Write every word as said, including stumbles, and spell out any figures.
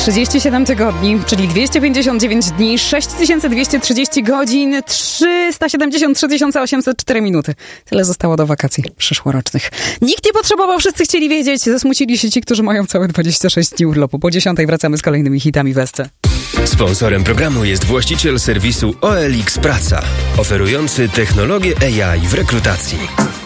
trzydzieści siedem tygodni, czyli dwieście pięćdziesiąt dziewięć dni, sześć tysięcy dwieście trzydzieści godzin, trzysta siedemdziesiąt trzy tysiące osiemset cztery minuty. Tyle zostało do wakacji przyszłorocznych. Nikt nie potrzebował, wszyscy chcieli wiedzieć. Zasmucili się ci, którzy mają całe dwadzieścia sześć dni urlopu. Po dziesiątej wracamy z kolejnymi hitami w Esce. Sponsorem programu jest właściciel serwisu O L X Praca, oferujący technologię A I w rekrutacji.